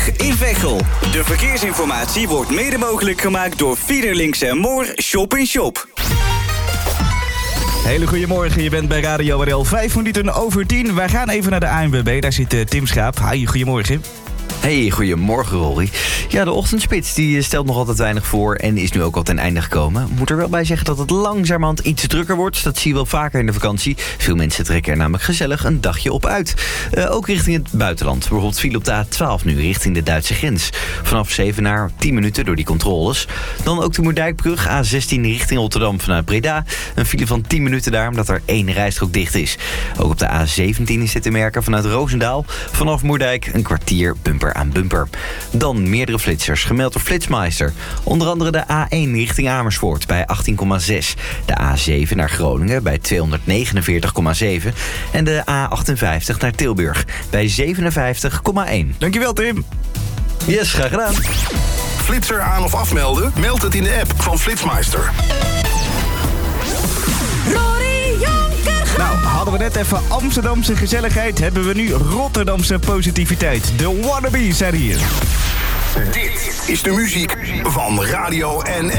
in Veghel. De verkeersinformatie wordt mede mogelijk gemaakt door Fiederlinks en Moor Shop in Shop. Hele goedemorgen, je bent bij Radio RL 5 minuten over 10. Wij gaan even naar de ANWB, daar zit Tim Schaap. Hi, goedemorgen. Hey, goedemorgen Rory. Ja, de ochtendspits die stelt nog altijd weinig voor en is nu ook al ten einde gekomen. Moet er wel bij zeggen dat het langzamerhand iets drukker wordt. Dat zie je wel vaker in de vakantie. Veel mensen trekken er namelijk gezellig een dagje op uit. Ook richting het buitenland. Bijvoorbeeld file op de A12 nu richting de Duitse grens. Vanaf Zevenaar 10 minuten door die controles. Dan ook de Moerdijkbrug A16 richting Rotterdam vanuit Breda. Een file van 10 minuten daar omdat er 1 rijstrook dicht is. Ook op de A17 is dit te merken vanuit Roosendaal. Vanaf Moerdijk een kwartier bumper aan bumper. Dan meerdere flitsers, gemeld door Flitsmeister. Onder andere de A1 richting Amersfoort bij 18,6. De A7 naar Groningen bij 249,7. En de A58 naar Tilburg bij 57,1. Dankjewel, Tim. Yes, graag gedaan. Flitser aan of afmelden? Meld het in de app van Flitsmeister. Nou, hadden we net even Amsterdamse gezelligheid, hebben we nu Rotterdamse positiviteit. De Wannabes zijn hier. Dit is de muziek van Radio NL.